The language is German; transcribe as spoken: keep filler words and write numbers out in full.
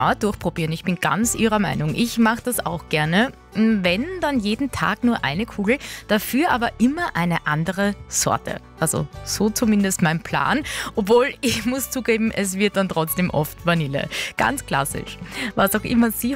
Ja, durchprobieren. Ich bin ganz Ihrer Meinung. Ich mache das auch gerne. Wenn, dann jeden Tag nur eine Kugel, dafür aber immer eine andere Sorte. Also so zumindest mein Plan. Obwohl, ich muss zugeben, es wird dann trotzdem oft Vanille. Ganz klassisch. Was auch immer Sie